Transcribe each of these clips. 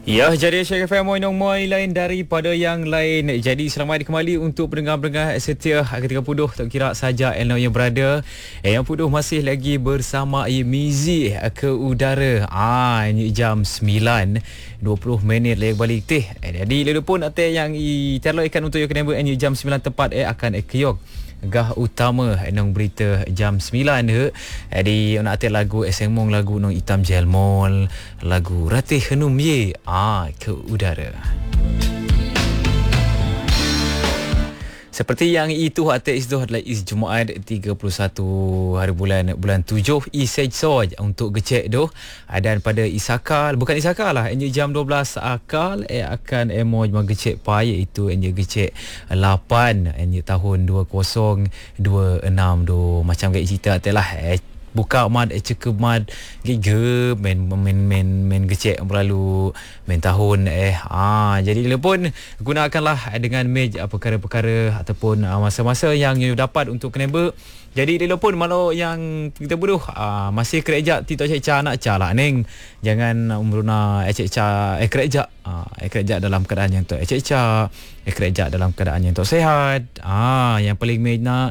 Ya, jadi Syekh FM Moinong lain daripada yang lain. Jadi selamat kembali untuk pendengar-pendengar setia ketika puduh tak kira saja yang berada. Yang puduh masih lagi bersama Mizi ke udara. Ini jam 9:20 lagi balik teh. Jadi lalu pun ada yang terloikan untuk yang kena ini jam 9 tepat akan keyok gah utama nong berita jam 9 he. Jadi nak atik lagu esengmong lagu nong hitam jelmol lagu ratih henum ye ke udara. Seperti yang itu atik itu adalah Jumaat 31 hari bulan 7 Isej untuk gecek doh. Dan pada Isakal bukan Isakal lah ini jam 12 akal akan emo gecek pai iaitu ini gecek 8 ini tahun 2026 doh macam kayak cerita atik lah buka mad cekep mad gege main gecek berlalu main tahun jadi dia pun gunakanlah dengan perkara-perkara ataupun masa-masa yang you dapat untuk kena jadi dia pun malu yang kita bodoh masih kerja tidak cek nak calah neng jangan umruna kerja dalam keadaan yang tu kerja dalam keadaan yang tak sihat yang paling main nak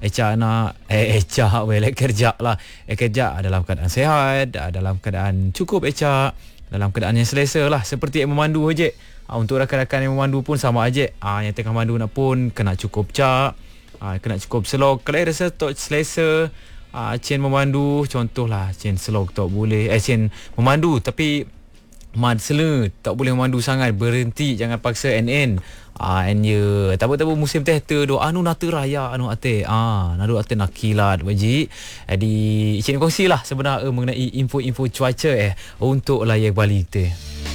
kerja lah kerja dalam keadaan sihat dalam keadaan cukup dalam keadaan yang selesa lah seperti yang memandu aja untuk rakan-rakan yang memandu pun sama aja yang tengah mandu nak pun kena cukup kena cukup selok kalau rasa tak selesa cien memandu contohlah cien selok tak boleh cien memandu tapi mad sela tak boleh memandu sangat berhenti jangan paksa NN tabu musim teh tu anu nata raya anu ate nadu ate nakilat waji di cien kongsilah sebenarnya mengenai info-info cuaca untuk layak balik teh.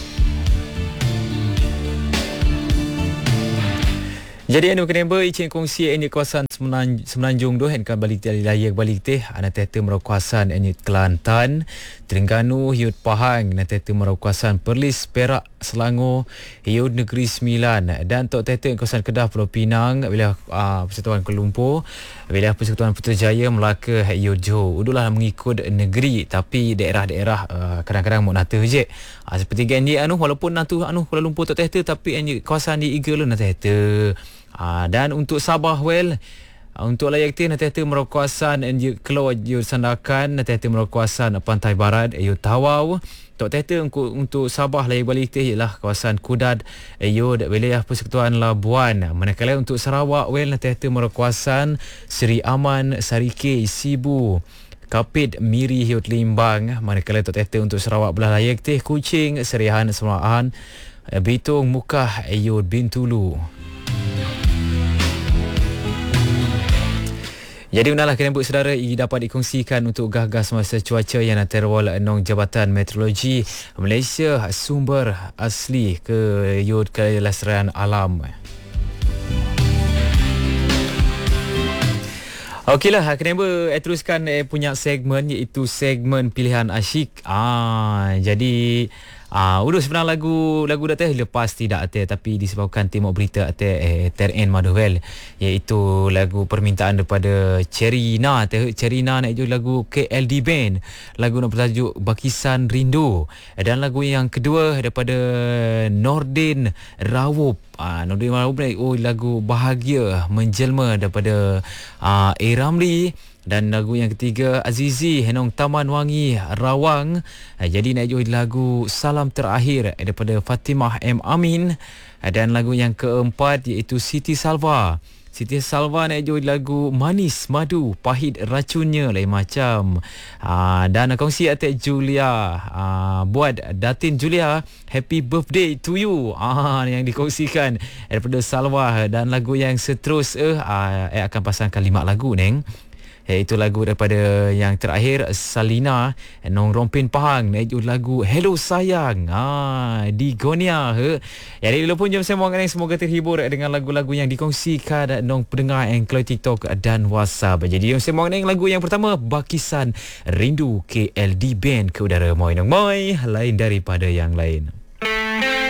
Jadi anu kena icin kongsi ini kawasan Semenanjung doh kan balik layak balik teh ana teh merukasan ini Kelantan, Terengganu, Hiut Pahang, ana teh merukasan Perlis, Perak, Selangor, Hiut Negeri Sembilan dan tok teh kawasan Kedah, Pulau Pinang, wilayah Persekutuan Kuala Lumpur, wilayah Persekutuan Putrajaya, Melaka, Hiut Johor. Udahlah mengikut negeri tapi daerah-daerah kadang-kadang mau nata je. Seperti ganji walaupun natu Kuala Lumpur tok teh tapi kawasan di Eagle na teh dan untuk Sabah untuk layak teh nanti merukasan keluar sandakan nanti merukasan pantai barat Tawau tok teh untuk Sabah layak balik teh ialah kawasan Kudad wilayah Persekutuan Labuan manakala untuk Sarawak nanti merukasan Seri Aman, Sarike, Sibu, Kapit, Miri, Hiut Limbang manakala tok teh untuk Sarawak belah layak teh Kuching, Serihan, Semarang, Bitung, Mukah, Bintulu. Jadi benalah kena buat saudara dapat dikongsikan untuk gah-gah semasa cuaca yang terwal nong Jabatan Meteorologi Malaysia sumber asli ke kelestarian alam. Okeylah kena teruskan punya segmen iaitu segmen pilihan asyik. Jadi sebenarnya lagu dah lepas tidak tapi disebabkan tembok berita TRN Maduwel iaitu lagu permintaan daripada Cherina nak itu lagu KLD Band lagu nak bertajuk Bakisan Rindu dan lagu yang kedua daripada Nordin Rawup lagu Bahagia Menjelma daripada Ramli dan lagu yang ketiga Azizi Henong Taman Wangi Rawang. Jadi nak join lagu Salam Terakhir daripada Fatimah M Amin dan lagu yang keempat iaitu Siti Salva nak join lagu Manis Madu Pahit Racunnya lain macam. Dan kongsi atik Julia buat Datin Julia happy birthday to you yang dikongsikan daripada Salwa dan lagu yang seterus akan pasangkan 5 lagu neng. Itu lagu daripada yang terakhir Salina Nong Rompin Pahang iaitu lagu Hello Sayang di Gonia jadi dulu pun jom semua orang semoga terhibur dengan lagu-lagu yang dikongsikan nong pendengar yang keluar TikTok dan WhatsApp. Jadi jom semua orang lagu yang pertama Bakisan Rindu KLD Band ke udara Moi Nong Moi lain daripada yang lain.